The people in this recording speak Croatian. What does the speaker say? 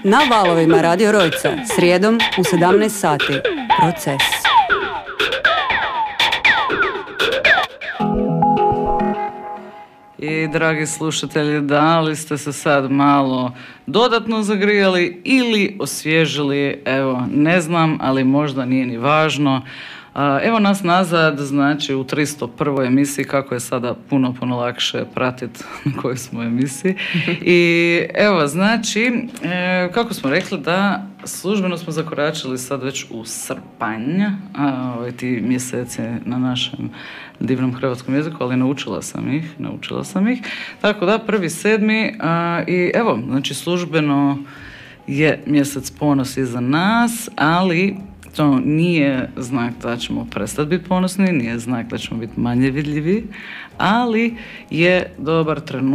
na valovima Radio Rojca, srijedom u 17 sati. Proces. I dragi slušatelji, da li ste se sad malo dodatno zagrijali ili osvježili, evo, ne znam, ali možda nije ni važno. Evo nas nazad, znači u 301. emisiji, kako je sada puno lakše pratiti na kojoj smo emisiji. I evo, znači, kako smo rekli da službeno smo zakoračili sad već u srpanj, ti mjeseci na našem divnom hrvatskom jeziku, ali naučila sam ih. Tako da, 1.7. I evo, znači službeno je mjesec ponos iza nas, ali to nije znak da ćemo prestati biti ponosni, nije znak da ćemo biti manje vidljivi, ali je dobar trenutak